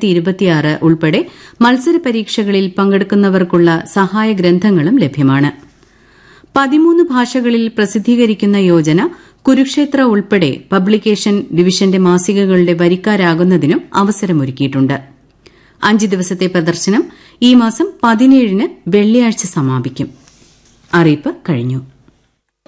2026 ഉൾപ്പെടെ മത്സര പരീക്ഷകളിൽ പങ്കെടുക്കുന്നവർക്കുള്ള സഹായ ഗ്രന്ഥങ്ങളും ലഭ്യമാണ്. 13 ഭാഷകളിൽ പ്രസിദ്ധീകരിക്കുന്ന യോജന കുരുക്ഷേത്ര ഉൾപ്പെടെ പബ്ലിക്കേഷൻ ഡിവിഷന്റെ മാസികകളുടെ വരിക്കാരാകുന്നതിനും അവസരമൊരുക്കിയിട്ടുണ്ട്. 5 ദിവസത്തെ പ്രദർശനം ഈ മാസം 17 വെള്ളിയാഴ്ച സമാപിക്കും. അറിയിപ്പ് കഴിഞ്ഞു.